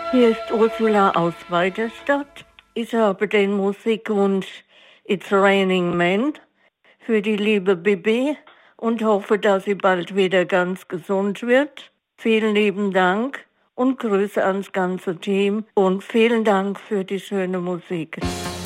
Hier ist Ursula aus Weiterstadt. Ich habe den Musikwunsch It's Raining Men für die liebe Bibi und hoffe, dass sie bald wieder ganz gesund wird. Vielen lieben Dank und Grüße ans ganze Team und vielen Dank für die schöne Musik.